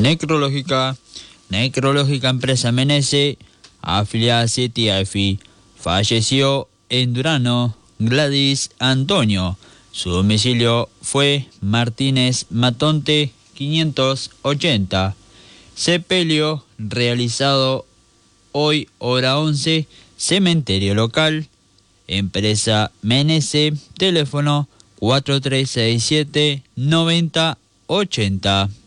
Necrológica empresa Menese, afiliada a CTIFI, falleció en Durano Gladys Antonio. Su domicilio fue Martínez Matonte 580. Sepelio realizado hoy hora 11, cementerio local, empresa Menese, teléfono 4367-9080.